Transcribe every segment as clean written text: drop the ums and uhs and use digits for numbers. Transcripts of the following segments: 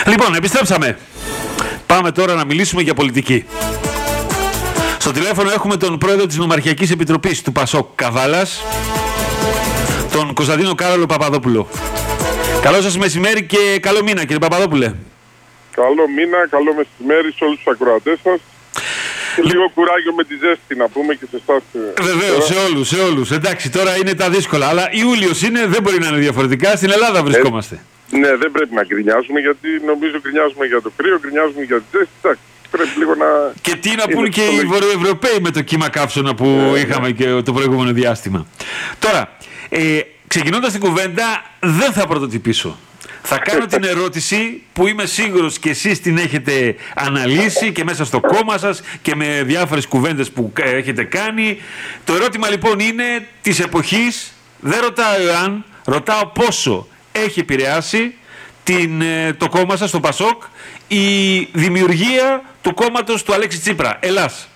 Λοιπόν, επιστρέψαμε. Πάμε τώρα να μιλήσουμε για πολιτική. Στο τηλέφωνο έχουμε τον πρόεδρο της Νομαρχιακής Επιτροπής του ΠΑΣΟΚ Καβάλας, τον Κωνσταντίνο Κάρολο Παπαδόπουλο. Καλό σας μεσημέρι και καλό μήνα, κύριε Παπαδόπουλε. Καλό μήνα, καλό μεσημέρι σε όλους τους ακροατές σας. Και λίγο κουράγιο με τη ζέστη να πούμε και σε εσάς. Βεβαίως, σε όλους. Εντάξει, τώρα είναι τα δύσκολα, αλλά Ιούλιος είναι, δεν μπορεί να είναι διαφορετικά. Στην Ελλάδα βρισκόμαστε. Ναι, δεν πρέπει να γκρινιάζουμε, γιατί νομίζω γκρινιάζουμε για το κρύο, γκρινιάζουμε για τη ζέστη. Εντάξει, πρέπει λίγο να... Και τι να πούν και οι Βορειοευρωπαίοι με το κύμα καύσωνα που είχαμε και το προηγούμενο διάστημα. Τώρα, ξεκινώντας την κουβέντα, δεν θα πρωτοτυπήσω. Θα κάνω την ερώτηση που είμαι σίγουρος και εσείς την έχετε αναλύσει και μέσα στο κόμμα σας και με διάφορες κουβέντες που έχετε κάνει. Το ερώτημα λοιπόν είναι της εποχής, δεν ρωτάω εάν, ρωτάω πόσο έχει επηρεάσει το κόμμα σας, το ΠΑΣΟΚ, η δημιουργία του κόμματος του Αλέξη Τσίπρα. Ελλάς.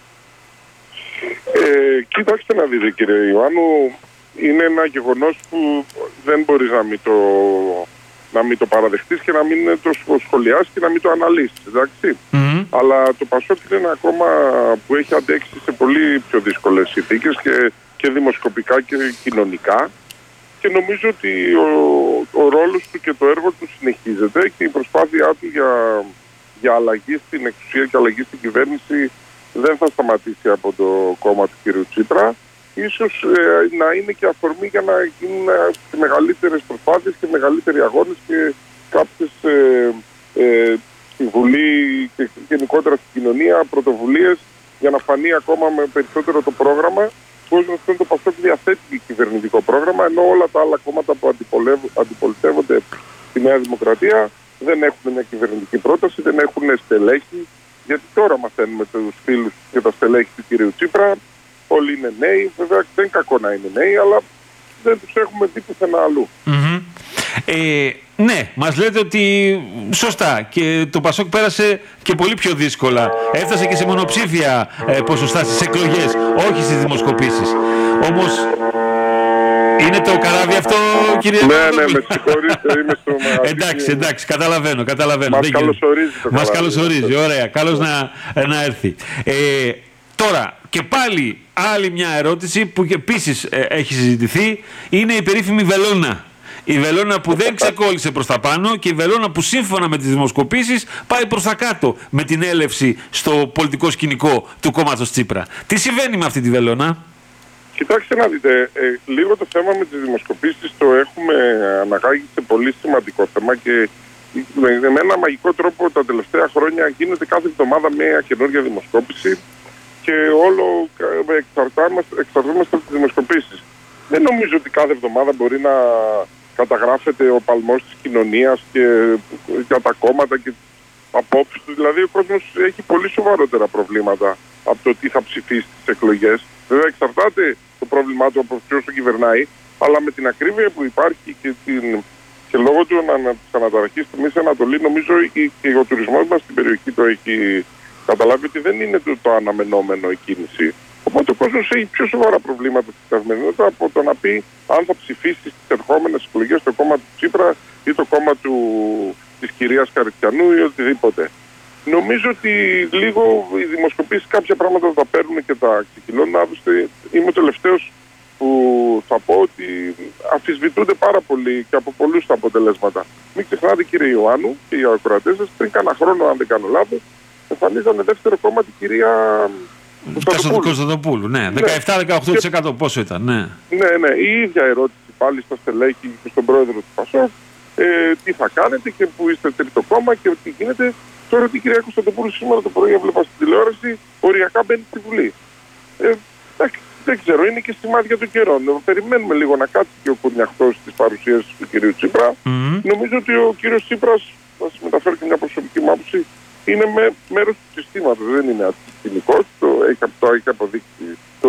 Κοιτάξτε να δείτε, κύριε Ιωάννου, είναι ένα γεγονός που δεν μπορείς να μην το παραδεχτείς και να μην το σχολιάσεις και να μην το αναλύσεις, εντάξει. Αλλά το ΠΑΣΟΚ είναι ένα κόμμα που έχει αντέξει σε πολύ πιο δύσκολες συνθήκες και δημοσκοπικά και κοινωνικά, και νομίζω ότι ο ρόλος του και το έργο του συνεχίζεται και η προσπάθειά του για αλλαγή στην εξουσία και αλλαγή στην κυβέρνηση δεν θα σταματήσει από το κόμμα του κ. Τσίπρα. Ίσως να είναι και αφορμή για να γίνουν μεγαλύτερες προσπάθειες και μεγαλύτεροι αγώνες και κάποιες στη Βουλή και γενικότερα στην κοινωνία πρωτοβουλίες για να φανεί ακόμα με περισσότερο το πρόγραμμα. Πώς να το ΠΑΣΟΚ διαθέτει κυβερνητικό πρόγραμμα, ενώ όλα τα άλλα κόμματα που αντιπολιτεύονται στη Νέα Δημοκρατία δεν έχουν μια κυβερνητική πρόταση, δεν έχουν στελέχη. Γιατί τώρα μαθαίνουμε τους φίλους και τα στελέχη του κ. Τσίπρα. Όλοι είναι νέοι, βέβαια δεν είναι κακό να είναι νέοι, αλλά δεν τους έχουμε δει πουθενά αλλού. Ναι, μας λέτε ότι σωστά και το ΠΑΣΟΚ πέρασε και πολύ πιο δύσκολα. Έφτασε και σε μονοψήφια ποσοστά στις εκλογές, όχι στις δημοσκοπήσεις. Όμως είναι το καράβι αυτό, κύριε Ναι, με συγχωρείτε, είμαι στο Εντάξει, καταλαβαίνω. Μας καλωσορίζει, ωραία, καλώς να έρθει. Τώρα, και πάλι άλλη μια ερώτηση που και επίσης έχει συζητηθεί, είναι η περίφημη βελόνα. Η βελόνα που δεν ξεκόλλησε προς τα πάνω και η βελόνα που σύμφωνα με τις δημοσκοπήσεις πάει προς τα κάτω με την έλευση στο πολιτικό σκηνικό του κόμματος Τσίπρα. Τι συμβαίνει με αυτή τη βελόνα? Κοιτάξτε να δείτε, λίγο το θέμα με τις δημοσκοπήσεις το έχουμε αναγάγει σε πολύ σημαντικό θέμα και με ένα μαγικό τρόπο τα τελευταία χρόνια γίνεται κάθε εβδομάδα μια καινούργια δημοσκόπηση και όλο εξαρτώμαστε από τις δημοσκοπήσεις. Δεν νομίζω ότι κάθε εβδομάδα μπορεί να καταγράφεται ο παλμός της κοινωνίας και για τα κόμματα και απόψεις του. Δηλαδή ο κόσμος έχει πολύ σοβαρότερα προβλήματα από το τι θα ψηφίσει στις εκλογές. Βέβαια εξαρτάται το πρόβλημά του από ποιος το κυβερνάει, αλλά με την ακρίβεια που υπάρχει και λόγω της αναταραχής στη Μέση Ανατολή, νομίζω και ο τουρισμός μας στην περιοχή το έχει καταλάβει ότι δεν είναι το αναμενόμενο η κίνηση. Οπότε ο κόσμος έχει πιο σοβαρά προβλήματα στην καθημερινότητα από το να πει αν θα ψηφίσει στις ερχόμενες εκλογές το κόμμα του Τσίπρα ή το κόμμα της κυρίας Καριστιανού ή οτιδήποτε. Νομίζω ότι λίγο οι δημοσκοπήσεις κάποια πράγματα τα παίρνουν και τα ξεκυλώνουν. Άλλωστε είμαι ο τελευταίος που θα πω ότι αμφισβητούνται πάρα πολύ και από πολλούς τα αποτελέσματα. Μην ξεχνάτε, κύριε Ιωάννου και οι ακροατές σας, πριν κάνα χρόνο, αν δεν κάνω λάθος, εμφανίζανε δεύτερο κόμμα την κυρία Κωνσταντοπούλου. Ναι, 17-18% πόσο ήταν, ναι. Ναι, η ίδια ερώτηση πάλι στα στελέχη και στον πρόεδρο του ΠΑΣΟΚ. Τι θα κάνετε και που είστε τρίτο κόμμα και τι γίνεται. Τώρα ότι η κυρία Κωνσταντοπούλου σήμερα το πρωί έβλεπα στην τηλεόραση, οριακά μπαίνει στη Βουλή. Δεν ξέρω, είναι και σημάδια του καιρών. Περιμένουμε λίγο να κάτσει και ο κουρνιαχτός της παρουσίας του κυρίου Τσίπρα. Νομίζω ότι ο κύριος Τσίπρας, θα σας μεταφέρω και μια προσωπική μου άποψη, είναι μέρος του συστήματος, δεν είναι αστυνομικός, το έχει αποδείξει